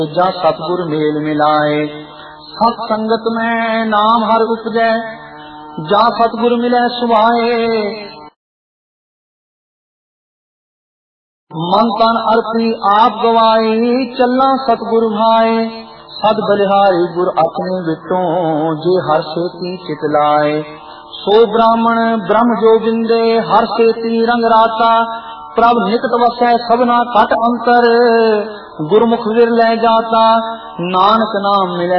जा सतगुर मेल मिलाए। सत संगत में नाम हर उपजै, जा सतगुर मिलै सुभाए। मन तन अर्थी आप गवाई, चलना सतगुर भाए। सद बलिहारी गुर अपने विटों, जे हर सेती चित लाए। सो ब्राह्मण ब्रह्म जो बिंदे, हर सेती रंग राता। प्रभ निकट वसै सबना घट अंतर, गुरमुख विर लै जाता। नानक नाम मिलै